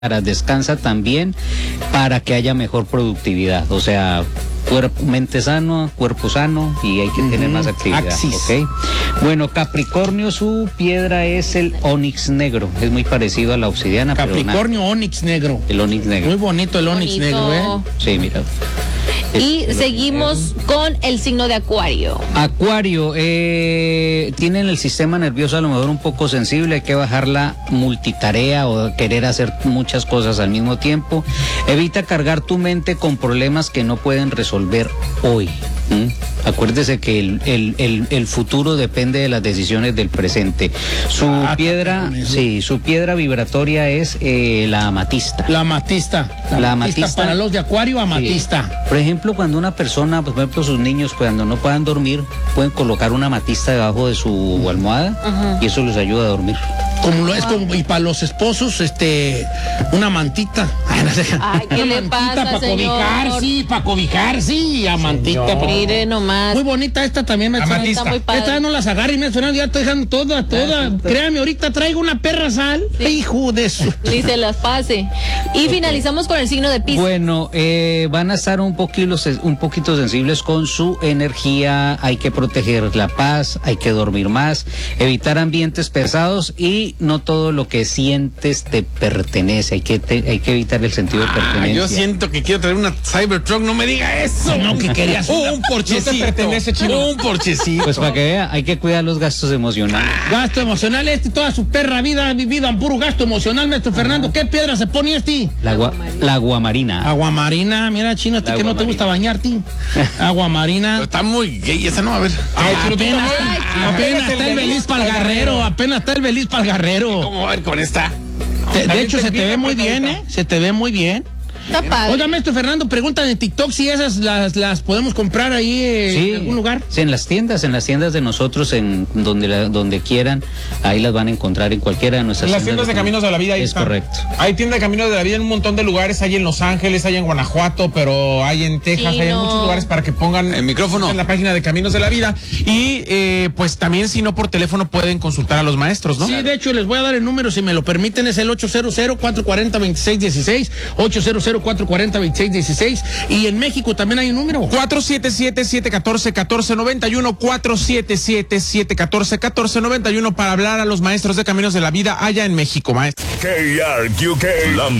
descansa también para que haya mejor productividad, o sea, mente sano, cuerpo sano y hay que tener más actividad. ¿Okay? Bueno, Capricornio, su piedra es el onix negro, es muy parecido a la obsidiana. Capricornio, pero onix negro. El onix negro. Muy bonito el onix negro, ¿eh? Sí, mira. Y seguimos con el signo de Acuario. Acuario, tienen el sistema nervioso a lo mejor un poco sensible, hay que bajar la multitarea o querer hacer muchas cosas al mismo tiempo. Evita cargar tu mente con problemas que no pueden resolver hoy. Acuérdese que el futuro depende de las decisiones del presente. Su piedra vibratoria es la amatista. La amatista para los de Acuario, amatista. Sí. Por ejemplo, cuando una persona, por ejemplo, sus niños, cuando no puedan dormir, pueden colocar una amatista debajo de su almohada y eso les ayuda a dormir. Como lo es, y para los esposos, una mantita. Ay, ¿qué le pasa, para cobijar, sí, para cobijar, sí, amantita. Mire nomás. Muy bonita esta también, Amatista. Esta no las agarre, me Fernando, ya estoy dejando toda. Créame, ahorita traigo una perra sal. Sí. Hijo de eso. Ni se las pase. Y finalizamos con el signo de Piscis. Bueno, van a estar un poquito sensibles con su energía, hay que proteger la paz, hay que dormir más, evitar ambientes pesados y no todo lo que sientes te pertenece, hay que evitar el sentido de pertenencia. Yo siento que quiero traer una Cybertruck, no me diga eso. No, que querías un porchecito. No te pertenece, chino. Un porchecito. Pues para que vea, hay que cuidar los gastos emocionales. Gasto emocional, toda su perra vida ha vivido en puro gasto emocional, maestro Fernando. ¿Qué piedra se pone La aguamarina. Aguamarina, mira, chino, que no te gusta bañarte. Aguamarina. Pero está muy gay, esa no, a ver. Apenas está el Belis Palgarrero. ¿Cómo va a ver con esta? De hecho, se te ve muy bien, ¿eh? Se te ve muy bien. Está padre. Oiga, maestro Fernando, preguntan en TikTok si esas las podemos comprar ahí en algún lugar. Sí, en las tiendas de nosotros, en donde quieran, ahí las van a encontrar en cualquiera de nuestras tiendas. En las tiendas de Caminos de la Vida, ahí es correcto. Hay tienda de Caminos de la Vida en un montón de lugares, hay en Los Ángeles, hay en Guanajuato, pero hay en Texas, hay en muchos lugares para que pongan el micrófono en la página de Caminos de la Vida. Y pues también, si no, por teléfono pueden consultar a los maestros, ¿no? Sí, de hecho, les voy a dar el número, si me lo permiten, es el 800-440-2616, 800-440-2616, y en México también hay un número. 477-714-1491, 477-714-1491 para hablar a los maestros de Caminos de la Vida allá en México, maestro. KRQK